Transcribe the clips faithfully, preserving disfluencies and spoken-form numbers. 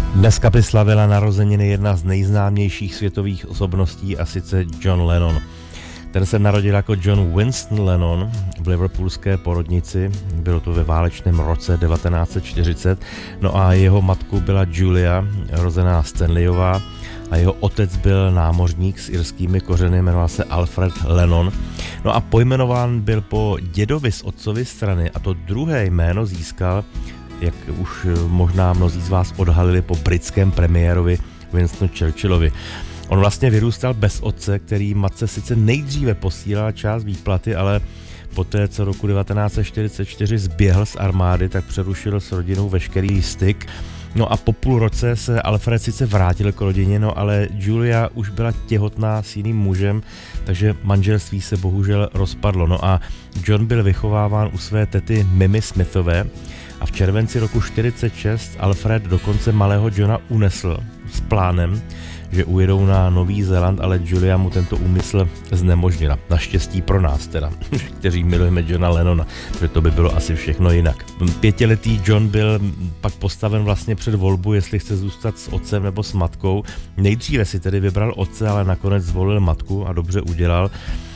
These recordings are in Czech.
Dneska by slavila narozeniny jedna z nejznámějších světových osobností, a sice John Lennon. Ten se narodil jako John Winston Lennon v liverpoolské porodnici, bylo to ve válečném roce devatenáct set čtyřicet, no a jeho matkou byla Julia, rozená Stanleyová, a jeho otec byl námořník s irskými kořeny, jmenoval se Alfred Lennon. No a pojmenován byl po dědovi z otcovy strany, a to druhé jméno získal, jak už možná mnozí z vás odhalili, po britském premiérovi Winstonu Churchillovi. On vlastně vyrůstal bez otce, který matce sice nejdříve posílal část výplaty, ale poté, co roku devatenáct set čtyřicet čtyři zběhl z armády, tak přerušil s rodinou veškerý styk. No a po půl roce se Alfred sice vrátil k rodině, no ale Julia už byla těhotná s jiným mužem, takže manželství se bohužel rozpadlo. No a John byl vychováván u své tety Mimi Smithové a v červenci roku čtyřicet šest Alfred dokonce malého Johna unesl s plánem, že ujedou na Nový Zéland, ale Julia mu tento úmysl znemožnila. Naštěstí pro nás teda, kteří milujeme Johna Lennona, protože to by bylo asi všechno jinak. Pětiletý John byl pak postaven vlastně před volbu, jestli chce zůstat s otcem nebo s matkou. Nejdříve si tedy vybral otce, ale nakonec zvolil matku a dobře udělal.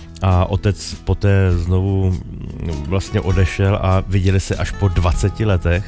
A otec poté znovu vlastně odešel a viděli se až po dvaceti letech.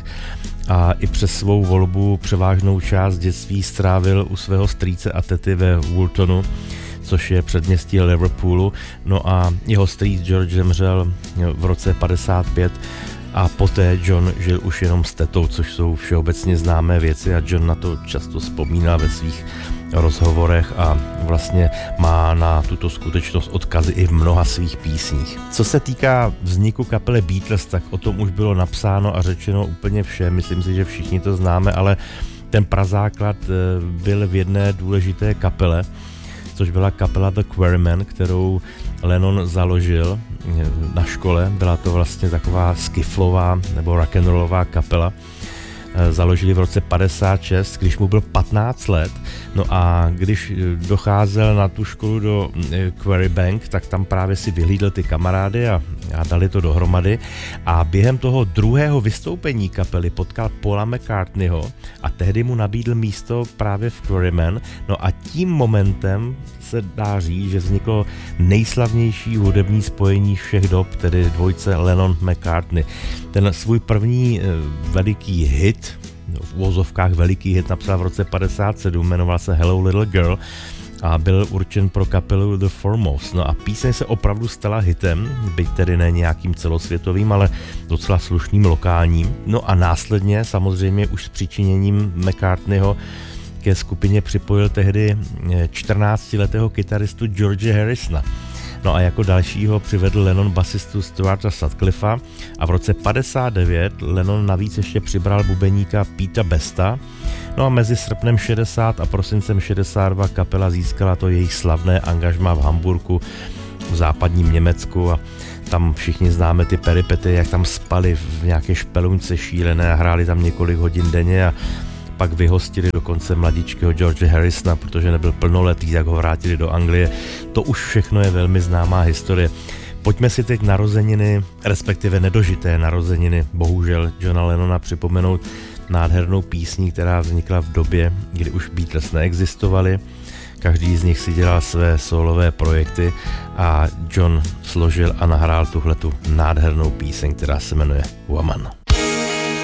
A i přes svou volbu převážnou část dětství strávil u svého strýce a tety ve Wooltonu, což je předměstí Liverpoolu. No a jeho strýc George zemřel v roce padesát pět a poté John žil už jenom s tetou, což jsou všeobecně známé věci, a John na to často vzpomíná ve svých rozhovorech a vlastně má na tuto skutečnost odkazy i v mnoha svých písních. Co se týká vzniku kapely Beatles, tak o tom už bylo napsáno a řečeno úplně vše, myslím si, že všichni to známe, ale ten prazáklad byl v jedné důležité kapele, což byla kapela The Quarrymen, kterou Lennon založil na škole. Byla to vlastně taková skiflová nebo rock'n'rollová kapela. Založili v roce padesát šest, když mu byl patnáct let. No a když docházel na tu školu do Quarry Bank, tak tam právě si vyhlídl ty kamarády a, a dali to dohromady. A během toho druhého vystoupení kapely potkal Paula McCartneyho a tehdy mu nabídl místo právě v Quarrymen. No a tím momentem se dá říct, že vzniklo nejslavnější hudební spojení všech dob, tedy dvojce Lennon-McCartney. Ten svůj první veliký hit, v uvozovkách veliký hit, napsal v roce padesát sedm, jmenoval se Hello Little Girl a byl určen pro kapelu The Foremost. No a píseň se opravdu stala hitem, byť tedy ne nějakým celosvětovým, ale docela slušným lokálním. No a následně samozřejmě už s přičiněním McCartneyho ke skupině připojil tehdy čtrnáctiletého kytaristu George Harrisona. No a jako dalšího přivedl Lennon basistu Stuarta Sutcliffa a v roce padesát devět Lennon navíc ještě přibral bubeníka Peta Besta. No a mezi srpnem šedesát a prosincem šedesát dva kapela získala to jejich slavné angažmá v Hamburku v západním Německu a tam všichni známe ty peripety, jak tam spali v nějaké špeluňce šílené a hráli tam několik hodin denně a pak vyhostili dokonce mladičkého George Harrisona, protože nebyl plnoletý, tak ho vrátili do Anglie. To už všechno je velmi známá historie. Pojďme si teď narozeniny, respektive nedožité narozeniny, bohužel, Johna Lennona připomenout nádhernou písní, která vznikla v době, kdy už Beatles neexistovali. Každý z nich si dělal své solové projekty a John složil a nahrál tuhletu nádhernou píseň, která se jmenuje Woman.